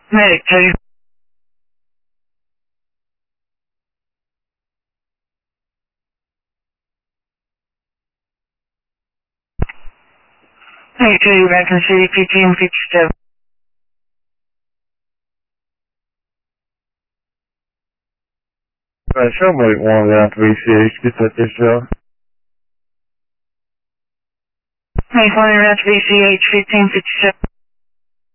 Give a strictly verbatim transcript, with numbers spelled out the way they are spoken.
Medic two. Medic two, Rankin City, fifteen fifty-seven. Alright, somebody one down to V C H, get that yourself. Medic one, around to V C H, fifteen fifty-seven.